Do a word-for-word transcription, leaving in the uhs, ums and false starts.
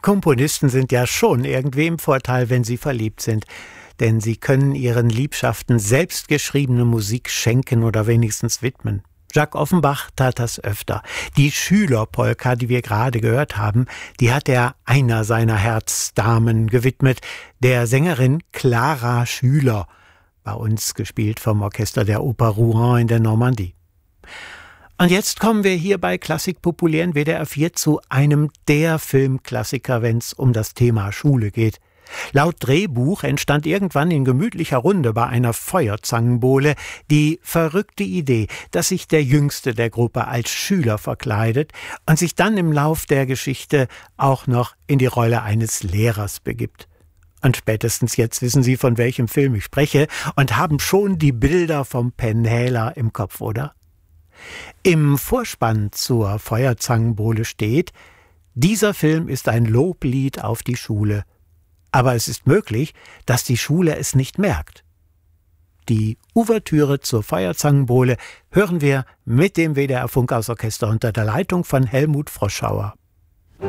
Komponisten sind ja schon irgendwie im Vorteil, wenn sie verliebt sind. Denn sie können ihren Liebschaften selbstgeschriebene Musik schenken oder wenigstens widmen. Jacques Offenbach tat das öfter. Die Schülerpolka, die wir gerade gehört haben, die hat er einer seiner Herzdamen gewidmet, der Sängerin Clara Schüler, bei uns gespielt vom Orchester der Oper Rouen in der Normandie. Und jetzt kommen wir hier bei Klassik populär in W D R vier zu einem der Filmklassiker, wenn es um das Thema Schule geht. Laut Drehbuch entstand irgendwann in gemütlicher Runde bei einer Feuerzangenbowle die verrückte Idee, dass sich der Jüngste der Gruppe als Schüler verkleidet und sich dann im Lauf der Geschichte auch noch in die Rolle eines Lehrers begibt. Und spätestens jetzt wissen Sie, von welchem Film ich spreche und haben schon die Bilder vom Penhäler im Kopf, oder? Im Vorspann zur Feuerzangenbowle steht: Dieser Film ist ein Loblied auf die Schule. Aber es ist möglich, dass die Schule es nicht merkt. Die Ouvertüre zur Feuerzangenbowle hören wir mit dem W D R Funkhausorchester unter der Leitung von Helmut Froschauer.